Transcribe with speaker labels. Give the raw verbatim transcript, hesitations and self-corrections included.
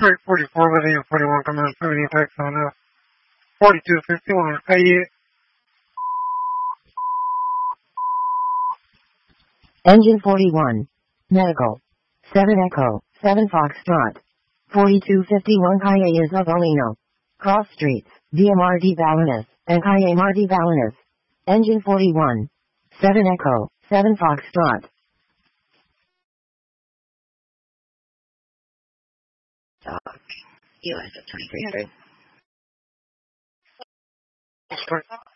Speaker 1: Straight forty-four with a forty-one coming up seventy text on uh, forty-two fifty-one. Hey,
Speaker 2: Engine forty-one. Medical. seven Echo. seven Foxtrot. forty-two fifty-one Calle Isabelino. Cross Streets. D M R D Balanas. And Calle Mardi Balanas. Engine forty-one. seven Echo. seven Foxtrot.
Speaker 3: Dog. U S twenty-three hundred.